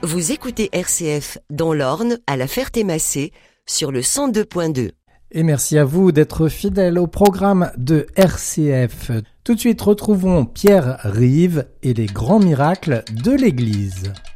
Vous écoutez RCF dans l'Orne à la Ferté-Massé sur le 102.2. Et merci à vous d'être fidèles au programme de RCF. Tout de suite, retrouvons Pierre Rive et les grands miracles de l'Église.